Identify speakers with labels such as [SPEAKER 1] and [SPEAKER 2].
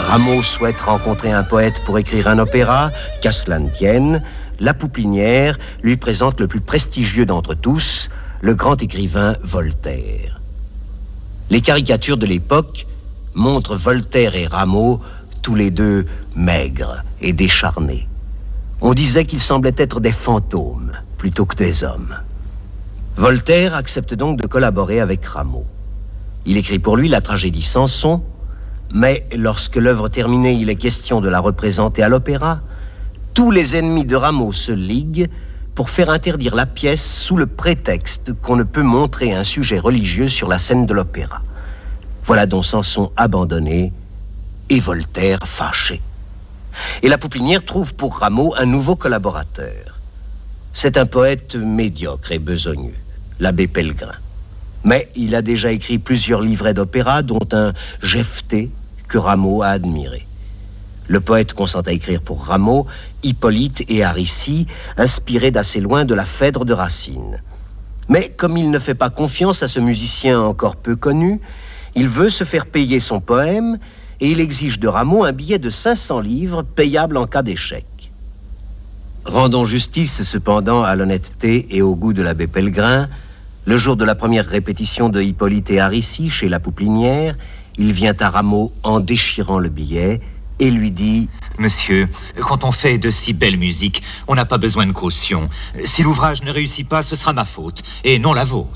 [SPEAKER 1] Rameau souhaite rencontrer un poète pour écrire un opéra, qu'à cela ne tienne, La Pouplinière lui présente le plus prestigieux d'entre tous, le grand écrivain Voltaire. Les caricatures de l'époque montrent Voltaire et Rameau tous les deux maigres et décharnés. On disait qu'ils semblaient être des fantômes plutôt que des hommes. Voltaire accepte donc de collaborer avec Rameau. Il écrit pour lui la tragédie Samson, mais lorsque l'œuvre terminée, il est question de la représenter à l'opéra, tous les ennemis de Rameau se liguent pour faire interdire la pièce sous le prétexte qu'on ne peut montrer un sujet religieux sur la scène de l'opéra. Voilà donc Samson abandonné et Voltaire fâché. Et La Pouplinière trouve pour Rameau un nouveau collaborateur. C'est un poète médiocre et besogneux, l'abbé Pellegrin. Mais il a déjà écrit plusieurs livrets d'opéra, dont un Jephté que Rameau a admiré. Le poète consent à écrire pour Rameau Hippolyte et Aricie, inspirés d'assez loin de la Phèdre de Racine. Mais comme il ne fait pas confiance à ce musicien encore peu connu, il veut se faire payer son poème et il exige de Rameau un billet de 500 livres payable en cas d'échec. Rendons justice cependant à l'honnêteté et au goût de l'abbé Pellegrin. Le jour de la première répétition de Hippolyte et Aricie chez La Pouplinière, il vient à Rameau en déchirant le billet et lui dit «
[SPEAKER 2] Monsieur, quand on fait de si belles musiques, on n'a pas besoin de caution. Si l'ouvrage ne réussit pas, ce sera ma faute, et non la vôtre. »